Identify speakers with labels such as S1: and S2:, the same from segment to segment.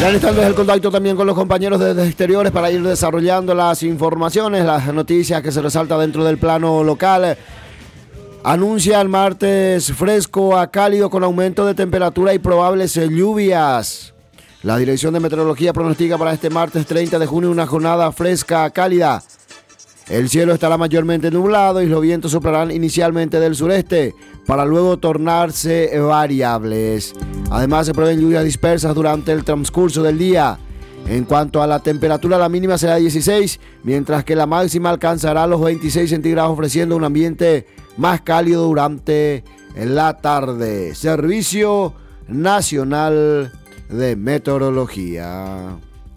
S1: Ya necesitando el contacto también con los compañeros desde exteriores para ir desarrollando las informaciones, las noticias que se resaltan dentro del plano local. Anuncia el martes fresco a cálido con aumento de temperatura y probables lluvias. La Dirección de Meteorología pronostica para este martes 30 de junio una jornada fresca a cálida. El cielo estará mayormente nublado y los vientos soplarán inicialmente del sureste para luego tornarse variables. Además se prevén lluvias dispersas durante el transcurso del día. En cuanto a la temperatura, la mínima será 16, mientras que la máxima alcanzará los 26 centígrados, ofreciendo un ambiente más cálido durante la tarde. Servicio Nacional de Meteorología.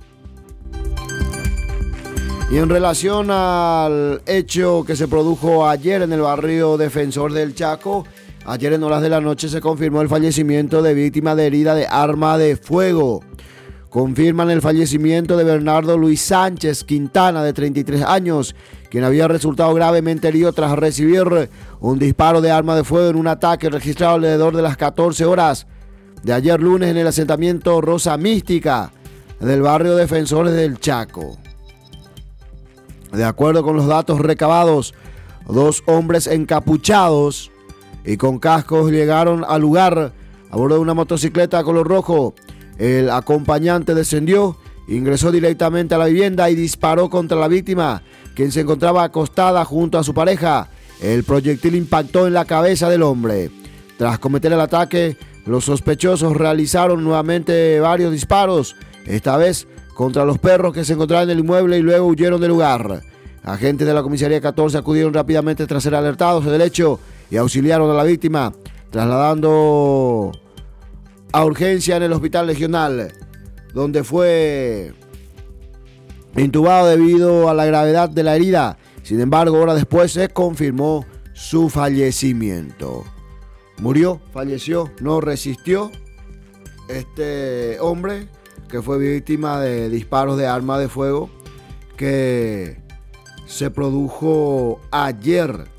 S1: Y en relación al hecho que se produjo ayer en el barrio Defensor del Chaco, ayer en horas de la noche se confirmó el fallecimiento de víctima de herida de arma de fuego. Confirman el fallecimiento de Bernardo Luis Sánchez Quintana, de 33 años, quien había resultado gravemente herido tras recibir un disparo de arma de fuego en un ataque registrado alrededor de las 14 horas de ayer lunes en el asentamiento Rosa Mística del barrio Defensores del Chaco. De acuerdo con los datos recabados, 2 hombres encapuchados y con cascos llegaron al lugar a bordo de una motocicleta color rojo. El acompañante descendió, ingresó directamente a la vivienda y disparó contra la víctima, quien se encontraba acostada junto a su pareja. El proyectil impactó en la cabeza del hombre. Tras cometer el ataque, los sospechosos realizaron nuevamente varios disparos, esta vez contra los perros que se encontraban en el inmueble, y luego huyeron del lugar. Agentes de la comisaría 14 acudieron rápidamente tras ser alertados del hecho y auxiliaron a la víctima, trasladando a urgencia en el hospital regional, donde fue intubado debido a la gravedad de la herida. Sin embargo, horas después se confirmó su fallecimiento. Murió, falleció, no resistió este hombre que fue víctima de disparos de arma de fuego que se produjo ayer